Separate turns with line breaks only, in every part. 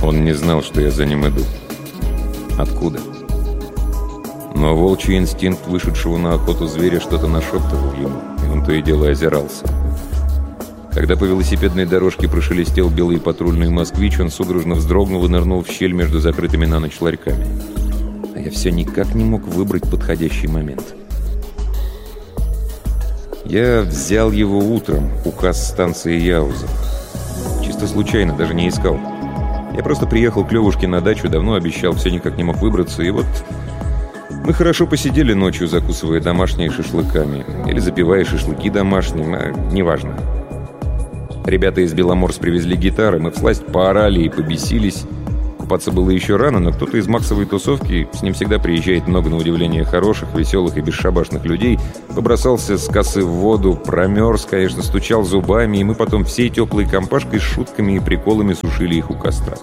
Он не знал, что я за ним иду. Откуда? Но волчий инстинкт вышедшего на охоту зверя что-то нашептывал ему, и он то и дело озирался. Когда по велосипедной дорожке прошелестел белый патрульный москвич, он судорожно вздрогнул и нырнул в щель между закрытыми на ночь ларьками. А я все никак не мог выбрать подходящий момент. Я взял его утром, указ станции Яуза. Чисто случайно, даже не искал. Я просто приехал к Левушке на дачу, давно обещал, все никак не мог выбраться, и вот... Мы хорошо посидели ночью, закусывая домашние шашлыками. Или запивая шашлыки домашним, неважно. Ребята из Беломорс привезли гитары, мы всласть поорали и побесились. Купаться было еще рано, но кто-то из максовой тусовки, с ним всегда приезжает много, на удивление, хороших, веселых и бесшабашных людей, побросался с косы в воду, промерз, конечно, стучал зубами, и мы потом всей теплой компашкой с шутками и приколами сушили их у костра.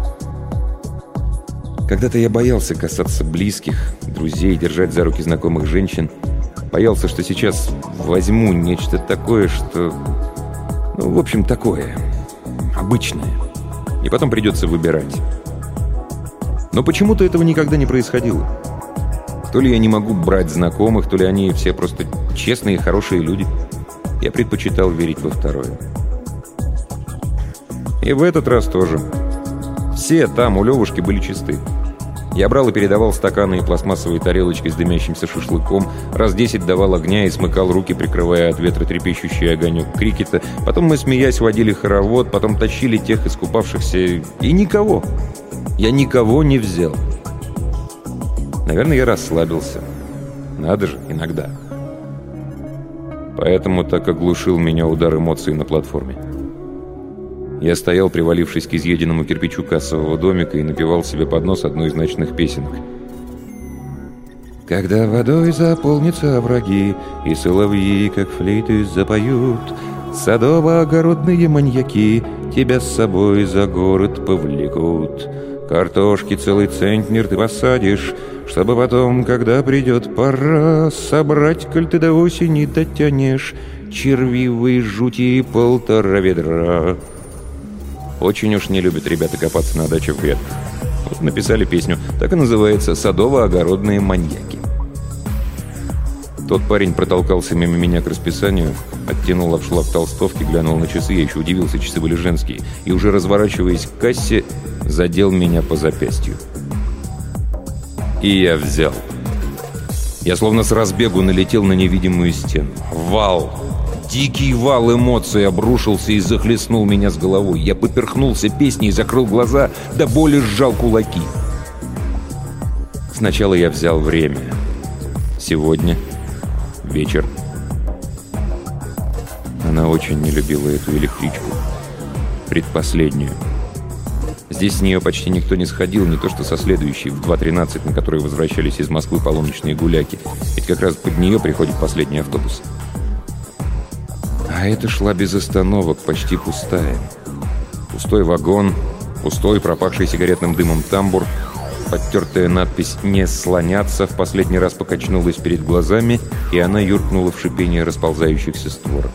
Когда-то я боялся касаться близких, друзей, держать за руки знакомых женщин. Боялся, что сейчас возьму нечто такое, что... Ну, в общем, такое. Обычное. И потом придется выбирать. Но почему-то этого никогда не происходило. То ли я не могу брать знакомых, то ли они все просто честные и хорошие люди. Я предпочитал верить во второе. И в этот раз тоже. Все там у Левушки были чисты. Я брал и передавал стаканы и пластмассовые тарелочки с дымящимся шашлыком, раз 10 давал огня и смыкал руки, прикрывая от ветра трепещущий огонек крикета. Потом мы, смеясь, водили хоровод, потом тащили тех искупавшихся, и никого. Я никого не взял. Наверное, я расслабился. Надо же, иногда. Поэтому так оглушил меня удар эмоций на платформе. Я стоял, привалившись к изъеденному кирпичу кассового домика, и напевал себе под нос одну из ночных песенок. «Когда водой заполнятся овраги, и соловьи, как флейты, запоют, садово-огородные маньяки тебя с собой за город повлекут. Картошки целый центнер ты посадишь, чтобы потом, когда придет пора, собрать, коль ты до осени дотянешь, червивой жути 1,5 ведра». Очень уж не любят ребята копаться на даче в грядках. Вот написали песню, так и называется «Садово-огородные маньяки». Тот парень протолкался мимо меня к расписанию, оттянул обшлаг толстовки, глянул на часы, я еще удивился, часы были женские, и уже разворачиваясь к кассе, задел меня по запястью. И я взял. Я словно с разбегу налетел на невидимую стену. Вал! Дикий вал эмоций обрушился и захлестнул меня с головой. Я поперхнулся песней, закрыл глаза, до боли сжал кулаки. Сначала я взял время. Сегодня вечер. Она очень не любила эту электричку. Предпоследнюю. Здесь с нее почти никто не сходил, не то что со следующей, в 2:13, на которой возвращались из Москвы полуночные гуляки. Ведь как раз под нее приходит последний автобус. А эта шла без остановок, почти пустая. Пустой вагон, пустой, пропахший сигаретным дымом тамбур, подтертая надпись «Не слоняться» в последний раз покачнулась перед глазами, и она юркнула в шипение расползающихся створок.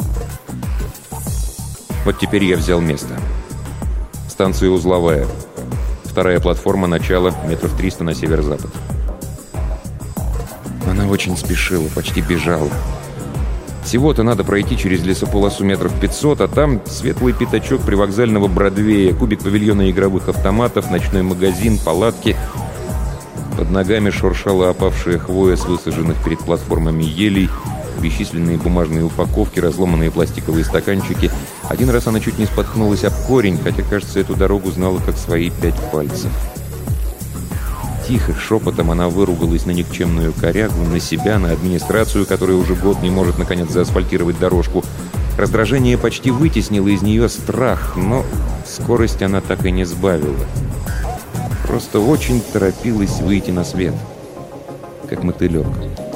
Вот теперь я взял место. Станция узловая. Вторая платформа, начало, метров 300 на северо-запад. Она очень спешила, почти бежала. Всего-то надо пройти через лесополосу метров 500, а там светлый пятачок привокзального Бродвея, кубик павильона игровых автоматов, ночной магазин, палатки. Под ногами шуршала опавшая хвоя с высаженных перед платформами елей, бесчисленные бумажные упаковки, разломанные пластиковые стаканчики. Один раз она чуть не споткнулась об корень, хотя, кажется, эту дорогу знала как свои 5 пальцев. Тихо, шепотом она выругалась на никчемную корягу, на себя, на администрацию, которая уже год не может, наконец, заасфальтировать дорожку. Раздражение почти вытеснило из нее страх, но скорость она так и не сбавила. Просто очень торопилась выйти на свет, как мотылек.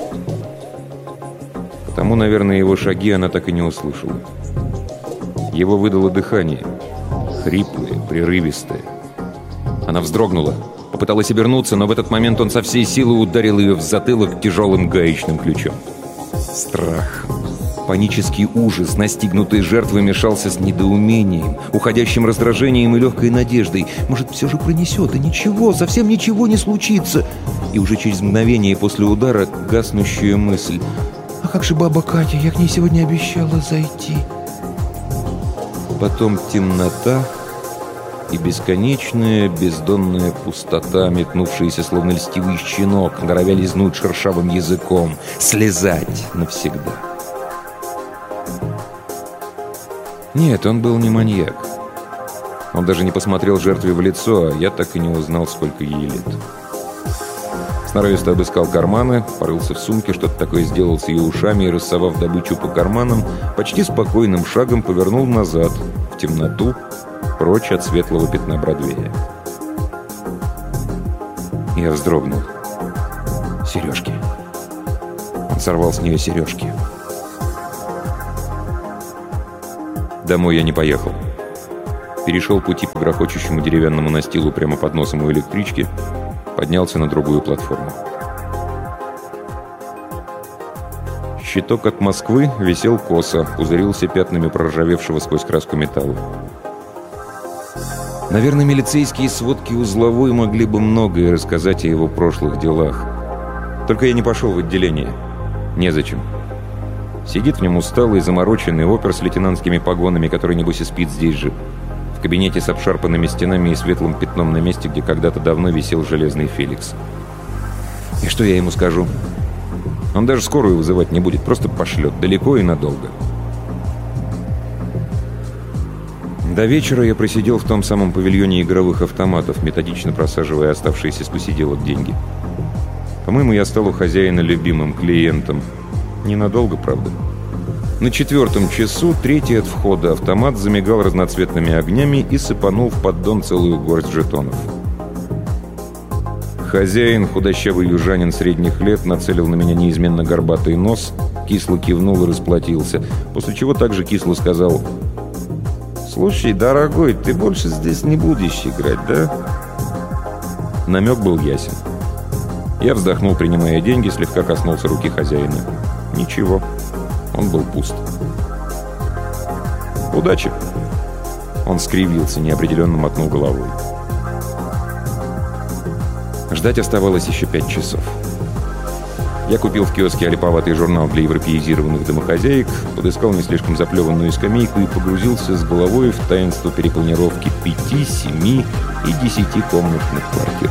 Потому, наверное, его шаги она так и не услышала. Его выдало дыхание, хриплое, прерывистое. Она вздрогнула. Попыталась обернуться, но в этот момент он со всей силы ударил ее в затылок тяжелым гаечным ключом. Страх. Панический ужас настигнутой жертвы мешался с недоумением, уходящим раздражением и легкой надеждой. Может, все же пронесет, и ничего, совсем ничего не случится. И уже через мгновение после удара гаснущая мысль: «А как же баба Катя? Я к ней сегодня обещала зайти». Потом темнота и бесконечная бездонная пустота, метнувшаяся словно льстивый щенок, норовя лизнуть шершавым языком, слезать навсегда. Нет, он был не маньяк. Он даже не посмотрел жертве в лицо, а я так и не узнал, сколько ей лет. Сноровисто обыскал карманы, порылся в сумке, что-то такое сделал с ее ушами и, рассовав добычу по карманам, почти спокойным шагом повернул назад, в темноту, прочь от светлого пятна Бродвея. Я вздрогнул. Сережки. Он сорвал с нее сережки. Домой я не поехал. Перешел пути по грохочущему деревянному настилу прямо под носом у электрички, поднялся на другую платформу. Щиток от Москвы висел косо, пузырился пятнами проржавевшего сквозь краску металла. Наверное, милицейские сводки узловой могли бы многое рассказать о его прошлых делах. Только я не пошел в отделение. Незачем. Сидит в нем усталый, замороченный опер с лейтенантскими погонами, который, небось, и спит здесь же. В кабинете с обшарпанными стенами и светлым пятном на месте, где когда-то давно висел железный Феликс. И что я ему скажу? Он даже скорую вызывать не будет, просто пошлет далеко и надолго. До вечера я просидел в том самом павильоне игровых автоматов, методично просаживая оставшиеся с посиделок деньги. По-моему, я стал у хозяина любимым клиентом. Ненадолго, правда. На 4-м часу, третий от входа, автомат замигал разноцветными огнями и сыпанул в поддон целую горсть жетонов. Хозяин, худощавый южанин средних лет, нацелил на меня неизменно горбатый нос, кисло кивнул и расплатился, после чего также кисло сказал: «Слушай, дорогой, ты больше здесь не будешь играть, да?» Намек был ясен. Я вздохнул, принимая деньги, слегка коснулся руки хозяина. Ничего, он был пуст. «Удачи!» Он скривился, неопределенно мотнул головой. Ждать оставалось еще 5 часов. Я купил в киоске олиповатый журнал для европеизированных домохозяек, подыскал не слишком заплеванную скамейку и погрузился с головой в таинство перепланировки 5, 7 и 10-комнатных квартир.